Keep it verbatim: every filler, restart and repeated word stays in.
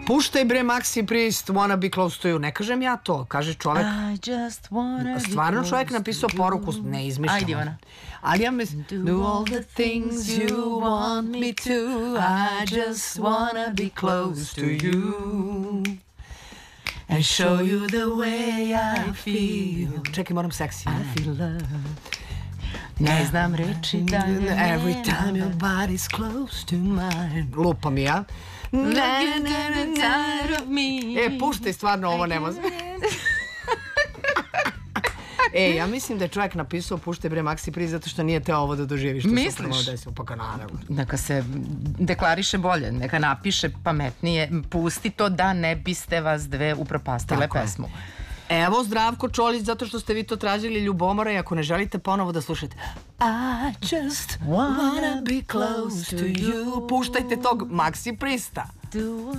Puštaj bre Maxi Priest, wanna be close to you. Ne kažem ja to, kaže čovek. I just wanna be Stvarno čovek close napisao to poruku, you. ne izmišljam. Ajde, Ivana. Ali ja mislim, do all the things you want me to, I just wanna be close to you and show you the way I feel. Čekaj, moram seksi. I feel love. Ne znam reči da ne Every time your body's close to mine. Lupam ja. E, puštaj stvarno ovo, nema. E, ja mislim da je čovjek napisao puštaj bre Maxi Priest zato što nije teo ovo da doživi što se upravo desilo. Pa naravno. Neka se deklariše bolje, neka napiše pametnije, pusti to da ne biste vas dve upropastile pesmu. Evo Zdravko Čolić, zato što ste vi to tražili, Ljubomora, i ako ne želite ponovo da slušate I just wanna be close to you, puštajte tog Maxi Priesta.